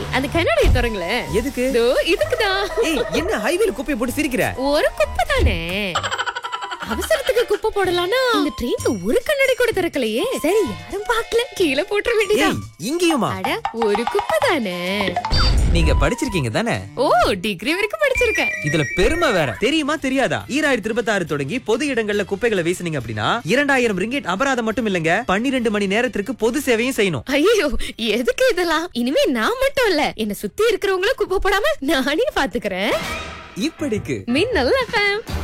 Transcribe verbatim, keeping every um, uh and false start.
அந்த கண்ணாடியை திறங்களேன். எதுக்கு? இதோ இதுக்குதான். ஏய், என்ன ஹைவேல குப்பையை போட்டு சிரிக்கிற? ஒரு குப்பை தானே. அவசரத்துக்கு குப்பை போடலாம்னா இந்த ட்ரெயின்ல ஒரு கண்ணாடி கூட திறக்கலையே. சரி, யாரும் பார்க்கல, கீழே போட்டுற வேண்டியதான். ஏய், இங்கேயுமா? அட, ஒரு குப்பை தானே. நீங்க படிச்சிருக்கீங்க தானே? ஓ, டிகிரி வரைக்கும் படிச்சிருக்கேன். இதுல பெருமை வேற. தெரியுமா தெரியாதா? ஈராயிரத்தி இருபத்தி ஆறு தொடங்கி பொது இடங்கள்ல குப்பைகளை வீசுனீங்க அப்படின்னா இரண்டாயிரம் ரிங்கெட் அபராதம் மட்டும் இல்லங்க, பன்னிரண்டு மணி நேரத்திற்கு பொது சேவையும் செய்யணும். ஐயோ, எதுக்கு இதெல்லாம்? இனிமே நான் மட்டும் இல்ல, என்ன சுத்தி இருக்கிறவங்களும் குப்பை போடாம நானே பாத்துக்கிறேன். இப்படிக்கு மின்னல் எஃப்எம்.